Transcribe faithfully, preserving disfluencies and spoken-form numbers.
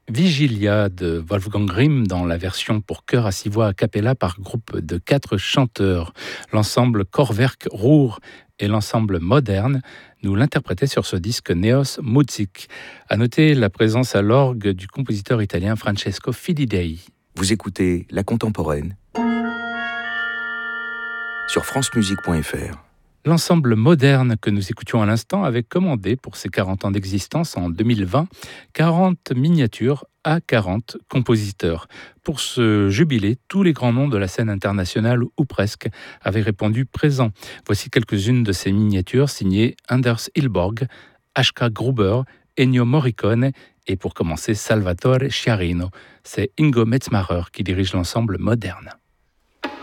Vigilia de Wolfgang Grimm dans la version pour chœur à six voix a cappella par groupe de quatre chanteurs. L'ensemble Chorwerk Ruhr et l'ensemble Moderne nous l'interprétaient sur ce disque Neos Muzik. À noter la présence à l'orgue du compositeur italien Francesco Filidei. Vous écoutez La Contemporaine sur francemusique point f r. L'ensemble Moderne que nous écoutions à l'instant avait commandé pour ses quarante ans d'existence en deux mille vingt quarante miniatures à quarante compositeurs. Pour ce jubilé, tous les grands noms de la scène internationale ou presque avaient répondu présent. Voici quelques-unes de ces miniatures signées Anders Ilborg, H K Gruber, Ennio Morricone et pour commencer Salvatore Sciarrino. C'est Ingo Metzmacher qui dirige l'ensemble Moderne.